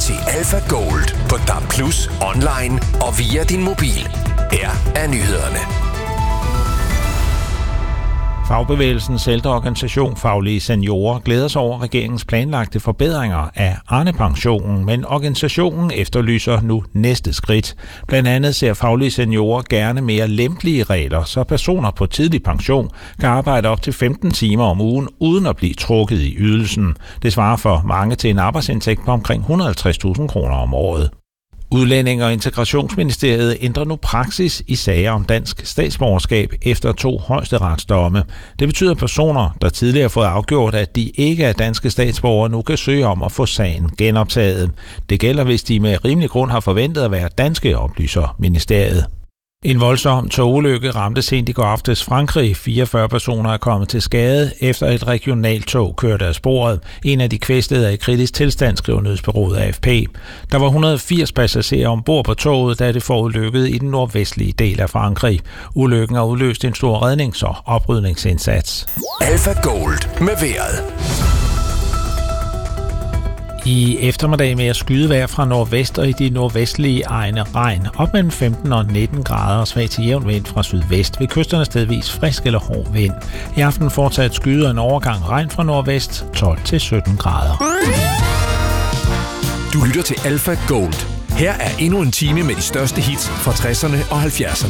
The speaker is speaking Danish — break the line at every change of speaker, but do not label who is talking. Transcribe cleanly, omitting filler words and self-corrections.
til Alpha Gold på DAB+, online og via din mobil. Her er nyhederne.
Fagbevægelsens ældreorganisation Faglige Seniorer glæder sig over regeringens planlagte forbedringer af Arne-pensionen, men organisationen efterlyser nu næste skridt. Blandt andet ser Faglige Seniorer gerne mere lempelige regler, så personer på tidlig pension kan arbejde op til 15 timer om ugen uden at blive trukket i ydelsen. Det svarer for mange til en arbejdsindtægt på omkring 150.000 kroner om året. Udlændinge- og Integrationsministeriet ændrer nu praksis i sager om dansk statsborgerskab efter 2 højesteretsdomme. Det betyder, at personer, der tidligere har fået afgjort, at de ikke er danske statsborgere, nu kan søge om at få sagen genoptaget. Det gælder, hvis de med rimelig grund har forventet at være danske, oplyser ministeriet. En voldsom togulykke ramte sent i går aftes Frankrig. 44 personer er kommet til skade, efter et regionalt tog kørte af sporet. En af de kvæstede er i kritisk tilstand, skriver nyhedsbureauet AFP. Der var 180 passagerer ombord på toget, da det forulykkede i den nordvestlige del af Frankrig. Ulykken har udløst en stor rednings- og oprydningsindsats.
Alpha Gold med vejret.
I eftermiddag med at skyde vejr fra nordvest og i de nordvestlige egne regn. Op mellem 15 og 19 grader og svag til jævn vind fra sydvest. Ved kysterne stedvis frisk eller hård vind. I aften fortsat skyde og en overgang regn fra nordvest 12 til 17 grader.
Du lytter til Alpha Gold. Her er endnu en time med de største hits fra 60'erne og 70'erne.